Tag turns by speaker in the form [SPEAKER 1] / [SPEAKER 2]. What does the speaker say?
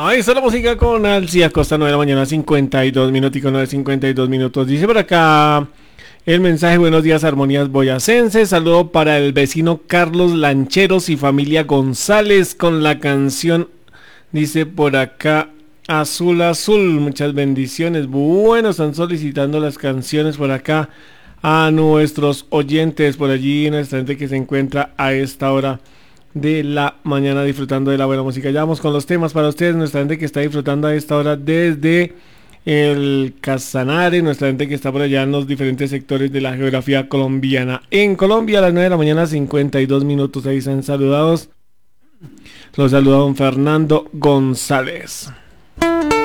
[SPEAKER 1] Ahí está la música con Alcia Costa, 9 de la mañana, 52 minutos, 9:52 minutos. Dice por acá el mensaje: buenos días, armonías boyacenses. Saludo para el vecino Carlos Lancheros y familia González con la canción, dice por acá, Azul Azul. Muchas bendiciones. Bueno, están solicitando las canciones por acá a nuestros oyentes por allí, nuestra gente que se encuentra a esta hora de la mañana disfrutando de la buena música. Ya vamos con los temas para ustedes, nuestra gente que está disfrutando a esta hora desde el Casanare, nuestra gente que está por allá en los diferentes sectores de la geografía colombiana. En Colombia a las 9 de la mañana, 52 minutos, ahí están saludados. Los saluda don Fernando González.